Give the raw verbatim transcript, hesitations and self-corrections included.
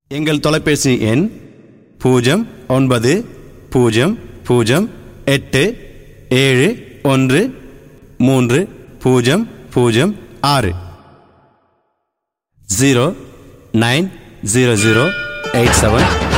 எங்கள் தொலைபேசி எண் பூஜ்ஜியம் ஒன்பது பூஜ்ஜியம் பூஜ்ஜியம் எட்டு ஏழு ஒன்று மூன்று பூஜ்ஜியம் பூஜ்ஜியம் ஆறு zero nine zero zero eight seven